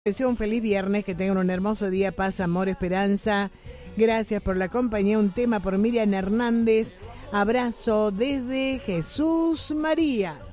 Deseo un feliz viernes, que tengan un hermoso día, paz, amor, esperanza. Gracias por la compañía. Un tema por Miriam Hernández. Abrazo desde Jesús María.